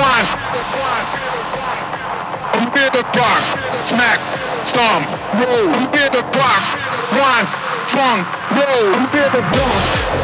one. Rear the clock, smack, stomp, roll. Rear the clock, one, strong, roll. Rear the clock.